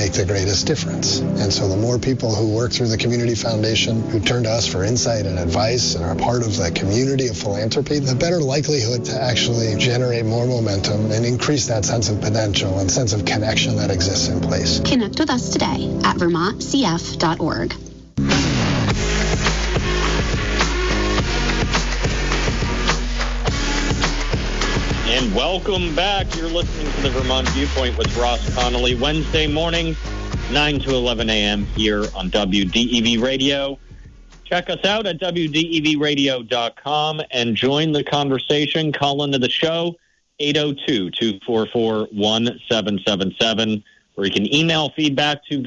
make the greatest difference. And so the more people who work through the Community Foundation, who turn to us for insight and advice and are part of the community of philanthropy, the better likelihood to actually generate more momentum and increase that sense of potential and sense of connection that exists in place. Connect with us today at vermontcf.org. And welcome back. You're listening to the Vermont Viewpoint with Ross Connolly, Wednesday morning, 9 to 11 a.m. here on WDEV Radio. Check us out at WDEVradio.com and join the conversation. Call into the show, 802-244-1777, or you can email feedback to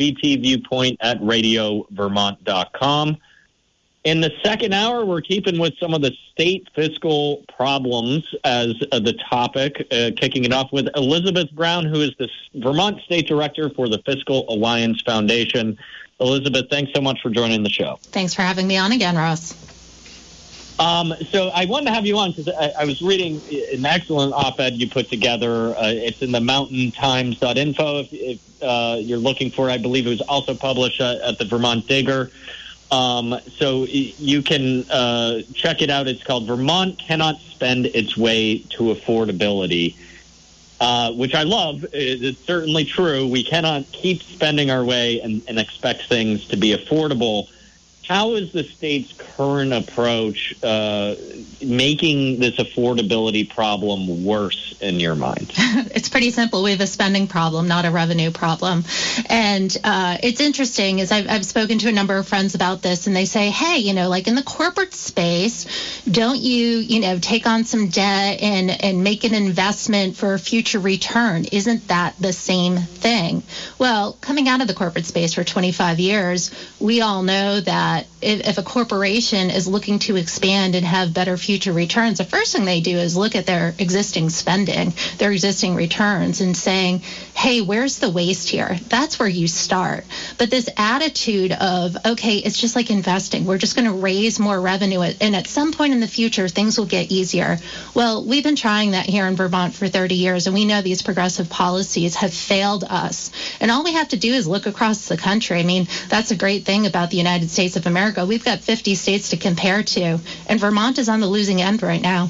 vtviewpoint@radiovermont.com. In the second hour, we're keeping with some of the state fiscal problems as the topic, kicking it off with Elizabeth Brown, who is the Vermont State Director for the Fiscal Alliance Foundation. Elizabeth, thanks so much for joining the show. Thanks for having me on again, Ross. So I wanted to have you on because I was reading an excellent op-ed you put together. It's in the mountaintimes.info if you're looking for it. I believe it was also published at the Vermont Digger. So you can check it out. It's called Vermont Cannot Spend Its Way to Affordability, which I love. It's certainly true. We cannot keep spending our way and expect things to be affordable. How is the state's current approach making this affordability problem worse in your mind? It's pretty simple. We have a spending problem, not a revenue problem. And it's interesting, as I've spoken to a number of friends about this, and they say, hey, like in the corporate space, don't you, take on some debt and make an investment for a future return? Isn't that the same thing? Well, coming out of the corporate space for 25 years, we all know that if a corporation is looking to expand and have better future returns, the first thing they do is look at their existing spending, their existing returns, and saying, hey, where's the waste here? That's where you start. But this attitude of, okay, it's just like investing. We're just going to raise more revenue, and at some point in the future, things will get easier. Well, we've been trying that here in Vermont for 30 years, and we know these progressive policies have failed us. And all we have to do is look across the country. I mean, that's a great thing about the United States of America. We've got 50 states to compare to, and Vermont is on the losing end right now.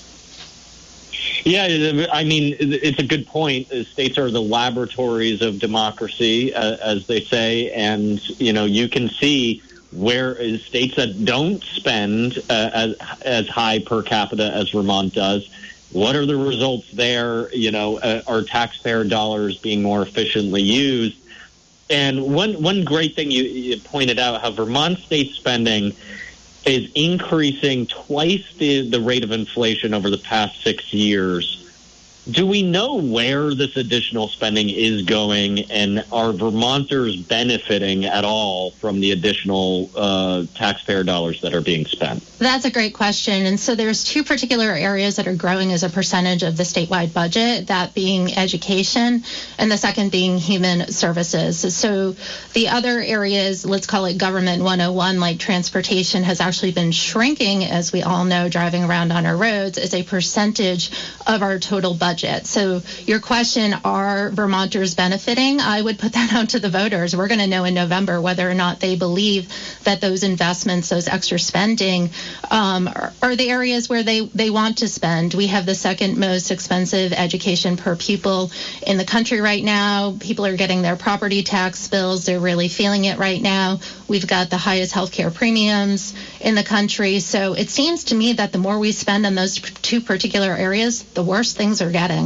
Yeah, I mean, it's a good point. States are the laboratories of democracy, as they say, and, you can see where states that don't spend as high per capita as Vermont does, what are the results there? Are taxpayer dollars being more efficiently used? And one great thing you pointed out, how Vermont state spending is increasing twice the rate of inflation over the past 6 years. Do we know where this additional spending is going, and are Vermonters benefiting at all from the additional taxpayer dollars that are being spent? That's a great question. And so there's two particular areas that are growing as a percentage of the statewide budget, that being education and the second being human services. So the other areas, let's call it government 101, like transportation, has actually been shrinking, as we all know, driving around on our roads, as a percentage of our total budget. So your question, are Vermonters benefiting? I would put that out to the voters. We're going to know in November whether or not they believe that those investments, those extra spending, are the areas where they want to spend. We have the second most expensive education per pupil in the country right now. People are getting their property tax bills. They're really feeling it right now. We've got the highest healthcare premiums in the country. So it seems to me that the more we spend on those two particular areas, the worse things are getting.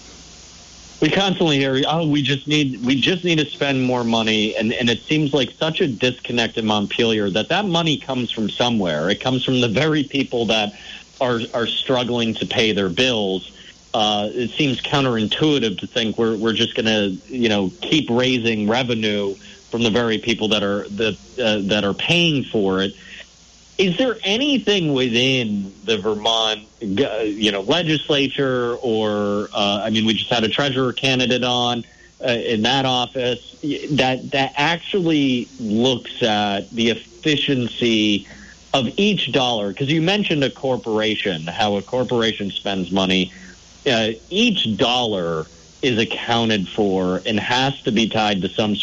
We constantly hear, we just need to spend more money, and it seems like such a disconnect in Montpelier that money comes from somewhere. It comes from the very people that are struggling to pay their bills. It seems counterintuitive to think we're just going to keep raising revenue from the very people that are paying for it. Is there anything within the Vermont, legislature, or we just had a treasurer candidate on in that office that actually looks at the efficiency of each dollar? Because you mentioned a corporation, how a corporation spends money. Each dollar is accounted for and has to be tied to some